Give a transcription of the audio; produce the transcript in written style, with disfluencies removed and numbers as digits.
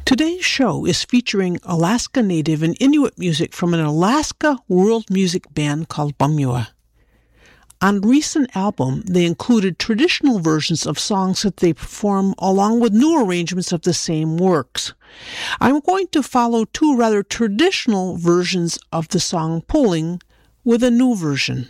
Today's show is featuring Alaska Native and Inuit music from an Alaska world music band called Bumua. On a recent album, they included traditional versions of songs that they perform along with new arrangements of the same works. I'm going to follow two rather traditional versions of the song Pulling with a new version.